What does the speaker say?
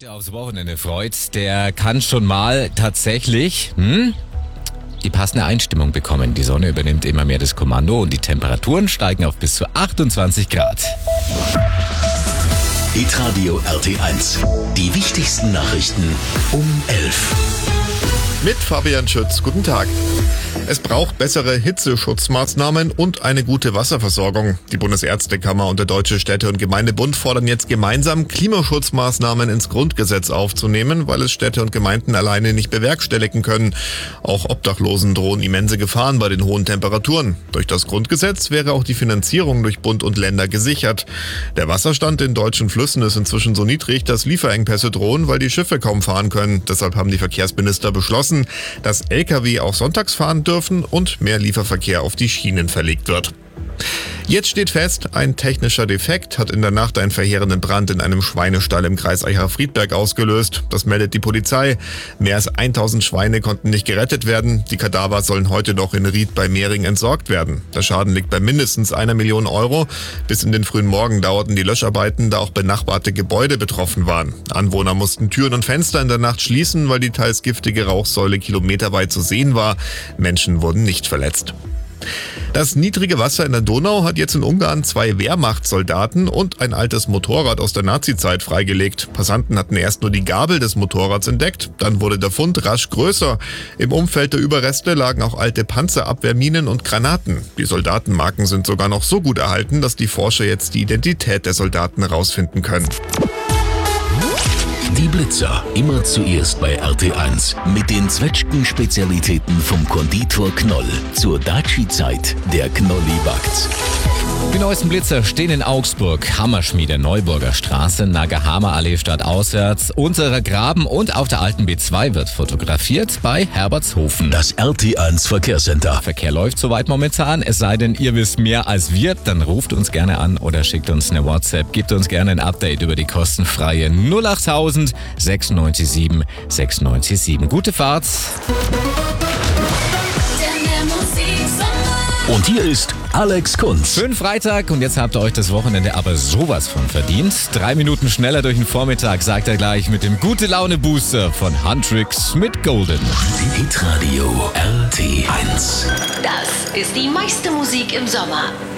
heute aufs Wochenende freut, der kann schon mal tatsächlich die passende Einstimmung bekommen. Die Sonne übernimmt immer mehr das Kommando und die Temperaturen steigen auf bis zu 28 Grad. Hitradio RT1. Die wichtigsten Nachrichten um 11. Mit Fabian Schütz. Guten Tag. Es braucht bessere Hitzeschutzmaßnahmen und eine gute Wasserversorgung. Die Bundesärztekammer und der Deutsche Städte- und Gemeindebund fordern jetzt gemeinsam, Klimaschutzmaßnahmen ins Grundgesetz aufzunehmen, weil es Städte und Gemeinden alleine nicht bewerkstelligen können. Auch Obdachlosen drohen immense Gefahren bei den hohen Temperaturen. Durch das Grundgesetz wäre auch die Finanzierung durch Bund und Länder gesichert. Der Wasserstand in deutschen Flüssen ist inzwischen so niedrig, dass Lieferengpässe drohen, weil die Schiffe kaum fahren können. Deshalb haben die Verkehrsminister beschlossen, dass Lkw auch sonntags fahren dürfen und mehr Lieferverkehr auf die Schienen verlegt wird. Jetzt steht fest, ein technischer Defekt hat in der Nacht einen verheerenden Brand in einem Schweinestall im Kreis Aicha-Friedberg ausgelöst. Das meldet die Polizei. Mehr als 1000 Schweine konnten nicht gerettet werden. Die Kadaver sollen heute noch in Ried bei Mehring entsorgt werden. Der Schaden liegt bei mindestens 1 Million Euro. Bis in den frühen Morgen dauerten die Löscharbeiten, da auch benachbarte Gebäude betroffen waren. Anwohner mussten Türen und Fenster in der Nacht schließen, weil die teils giftige Rauchsäule kilometerweit zu sehen war. Menschen wurden nicht verletzt. Das niedrige Wasser in der Donau hat jetzt in Ungarn 2 Wehrmachtssoldaten und ein altes Motorrad aus der Nazizeit freigelegt. Passanten hatten erst nur die Gabel des Motorrads entdeckt, dann wurde der Fund rasch größer. Im Umfeld der Überreste lagen auch alte Panzerabwehrminen und Granaten. Die Soldatenmarken sind sogar noch so gut erhalten, dass die Forscher jetzt die Identität der Soldaten herausfinden können. Die Blitzer, immer zuerst bei RT1 mit den Zwetschgen-Spezialitäten vom Konditor Knoll. Zur Daci-Zeit, der Knolli backt's. Die neuesten Blitzer stehen in Augsburg, Hammerschmiede, Neuburger Straße, Nagahama Allee stadtauswärts, Unterer Graben und auf der alten B2 wird fotografiert bei Herbertshofen. Das RT1 Verkehrscenter. Verkehr läuft soweit momentan, es sei denn, ihr wisst mehr als wir, dann ruft uns gerne an oder schickt uns eine WhatsApp, gebt uns gerne ein Update über die kostenfreie 08000 697 697. Gute Fahrt! Und hier ist Alex Kunz. Schönen Freitag und jetzt habt ihr euch das Wochenende aber sowas von verdient. 3 Minuten schneller durch den Vormittag, sagt er gleich mit dem Gute-Laune-Booster von Huntrix mit Golden. Hitradio RT1. Das ist die meiste Musik im Sommer.